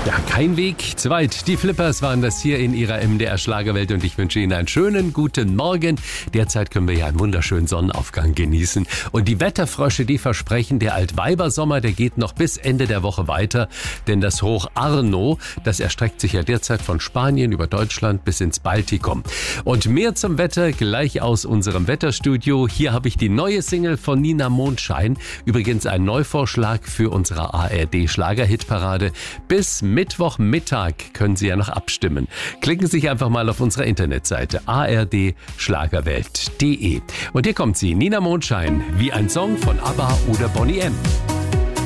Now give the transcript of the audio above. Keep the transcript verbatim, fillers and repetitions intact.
Ja, kein Weg zu weit. Die Flippers waren das hier in ihrer M D R-Schlagerwelt und ich wünsche Ihnen einen schönen guten Morgen. Derzeit können wir ja einen wunderschönen Sonnenaufgang genießen. Und die Wetterfrösche, die versprechen, der Altweibersommer, der geht noch bis Ende der Woche weiter. Denn das Hoch Arno, das erstreckt sich ja derzeit von Spanien über Deutschland bis ins Baltikum. Und mehr zum Wetter gleich aus unserem Wetterstudio. Hier habe ich die neue Single von Nina Mondschein. Übrigens ein Neuvorschlag für unsere A R D-Schlager-Hitparade. Bis Mittwochmittag können Sie ja noch abstimmen. Klicken Sie sich einfach mal auf unsere Internetseite a r d schlagerwelt punkt d e. Und hier kommt sie, Nina Mondschein, wie ein Song von ABBA oder Boney M.